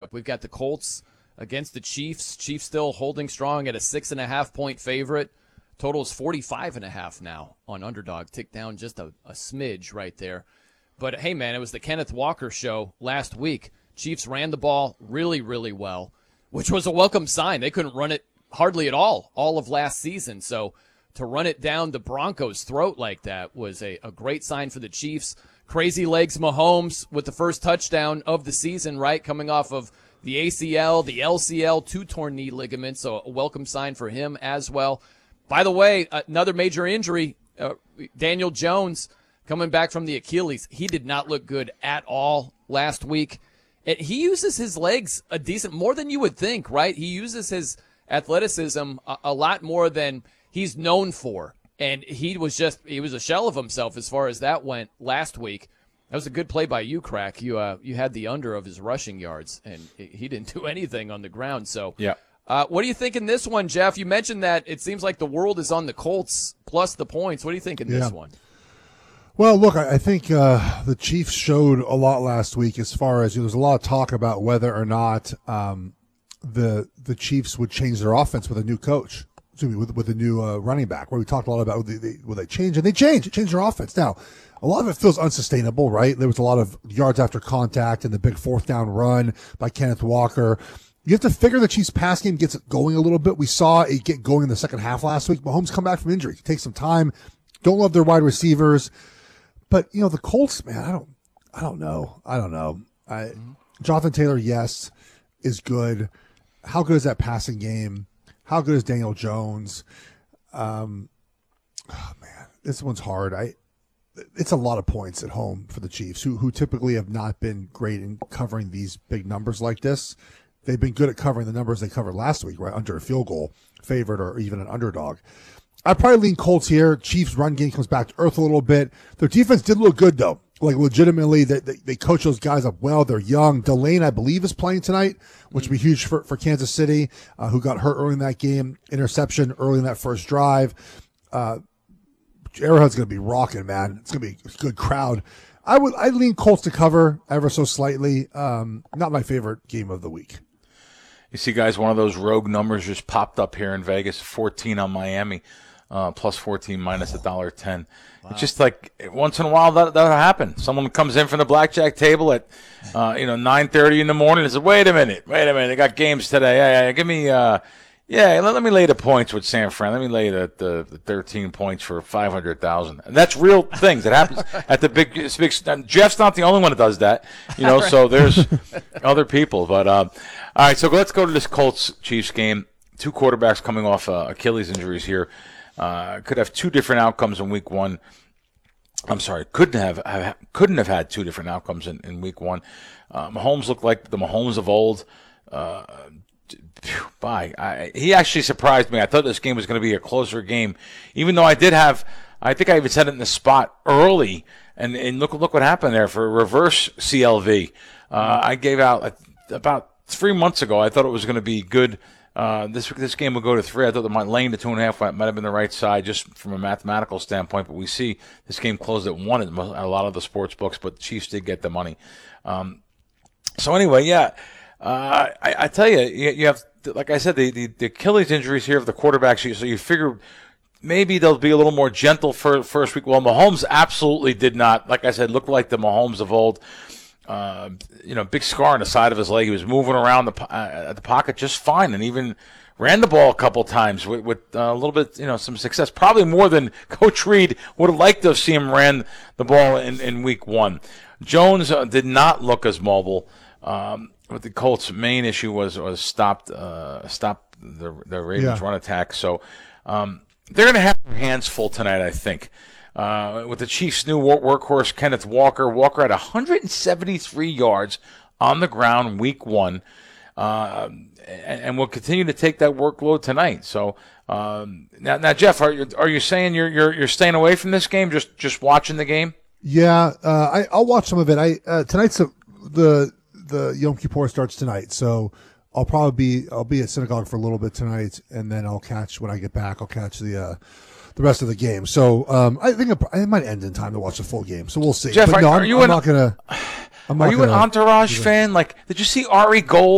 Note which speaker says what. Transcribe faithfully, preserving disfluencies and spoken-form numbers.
Speaker 1: matchup. We've got the Colts against the Chiefs. Chiefs still holding strong at a six and a half point favorite. Total is forty-five and a half now on Underdog. Tick down just a, a smidge right there. But, hey, man, it was the Kenneth Walker show last week. Chiefs ran the ball really, really well, which was a welcome sign. They couldn't run it hardly at all all of last season. So to run it down the Broncos' throat like that was a, a great sign for the Chiefs. Crazy legs Mahomes with the first touchdown of the season, right, coming off of the A C L, the L C L, two torn knee ligaments, so a welcome sign for him as well. By the way, another major injury, uh, Daniel Jones coming back from the Achilles. He did not look good at all last week. And he uses his legs a decent, more than you would think, right? He uses his athleticism a, a lot more than he's known for. And he was just, he was a shell of himself as far as that went last week. That was a good play by you, Crack. You uh, you had the under of his rushing yards, and he didn't do anything on the ground. So,
Speaker 2: yeah.
Speaker 1: Uh, what do you think in this one, Jeff? You mentioned that it seems like the world is on the Colts plus the points. What do you think in
Speaker 3: yeah.
Speaker 1: this one?
Speaker 3: Well, look, I think uh, the Chiefs showed a lot last week as far as, you know, there's a lot of talk about whether or not um, the the Chiefs would change their offense with a new coach, excuse me, with, with a new uh, running back, where we talked a lot about will they, will they change, and they changed. They changed their offense. Now, a lot of it feels unsustainable, right? There was a lot of yards after contact and the big fourth down run by Kenneth Walker. You have to figure the Chiefs' pass game gets going a little bit. We saw it get going in the second half last week. Mahomes come back from injury. It takes some time. Don't love their wide receivers. But, you know, the Colts, man, I don't I don't know. I don't know. I, mm-hmm. Jonathan Taylor, yes, is good. How good is that passing game? How good is Daniel Jones? Um, oh, man, this one's hard. I It's a lot of points at home for the Chiefs, who who typically have not been great in covering these big numbers like this. They've been good at covering the numbers they covered last week, right, under a field goal, favored or even an underdog. I'd probably lean Colts here. Chiefs' run game comes back to earth a little bit. Their defense did look good, though. Like, legitimately, they, they, they coach those guys up well. They're young. Delane, I believe, is playing tonight, which would be huge for, for Kansas City, uh, who got hurt early in that game. Interception early in that first drive. Uh, Arrowhead's going to be rocking, man. It's going to be a good crowd. I would I lean Colts to cover ever so slightly. Um, not my favorite game of the week.
Speaker 2: You see, guys, one of those rogue numbers just popped up here in Vegas, fourteen on Miami, uh, plus fourteen, minus one dollar ten. Wow. It's just like once in a while that that'll happen. Someone comes in from the blackjack table at uh, you know nine thirty in the morning and says, wait a minute, wait a minute, they got games today. Yeah, yeah, give me uh, yeah, let, let me lay the points with San Fran. Let me lay the, the, the thirteen points for five hundred thousand. And that's real things. It happens at the big, big – Jeff's not the only one that does that, you know, right. So there's other people. But, uh, all right, so let's go to this Colts-Chiefs game. Two quarterbacks coming off uh, Achilles injuries here. Uh, could have two different outcomes in week one. I'm sorry, couldn't have, have couldn't have had two different outcomes in, in week one. Uh, Mahomes looked like the Mahomes of old. Uh Bye. I, he actually surprised me. I thought this game was going to be a closer game, even though I did have. I think I even said it in the spot early, and, and look look what happened there for reverse C L V. Uh, I gave out about three months ago. I thought it was going to be good. Uh, this this game would go to three. I thought the laying the two and a half might have been the right side, just from a mathematical standpoint. But we see this game closed at one at a lot of the sports books, but the Chiefs did get the money. Um, so anyway, yeah. Uh, I, I tell you, you, you have, like I said, the, the, the Achilles injuries here of the quarterbacks, so you figure maybe they'll be a little more gentle for first week. Well, Mahomes absolutely did not, like I said, look like the Mahomes of old. Uh, you know, big scar on the side of his leg. He was moving around the uh, the pocket just fine, and even ran the ball a couple times with, with uh, a little bit, you know, some success. Probably more than Coach Reed would have liked to have seen him ran the ball in, in week one. Jones uh, did not look as mobile. Um, But the Colts' main issue was was stopped uh, stopped the the Ravens' yeah. run attack. So um, they're going to have their hands full tonight, I think. Uh, with the Chiefs' new workhorse, Kenneth Walker. Walker had one hundred seventy-three yards on the ground week one, uh, and, and will continue to take that workload tonight. So um, now, now, Jeff, are you are you saying you're you're you're staying away from this game, just just watching the game?
Speaker 3: Yeah, uh, I I'll watch some of it. I uh, tonight's the. the The Yom Kippur starts tonight, so I'll probably be I'll be at synagogue for a little bit tonight, and then I'll catch when I get back. I'll catch the uh, the rest of the game. So um, I think it might end in time to watch the full game. So we'll see.
Speaker 2: Jeff,
Speaker 3: but
Speaker 2: are,
Speaker 3: no,
Speaker 2: are
Speaker 3: I'm,
Speaker 2: you
Speaker 3: I'm
Speaker 2: an,
Speaker 3: not gonna. I'm
Speaker 2: are
Speaker 3: not
Speaker 2: you
Speaker 3: gonna
Speaker 2: an Entourage fan? Like, did you see Ari Gold?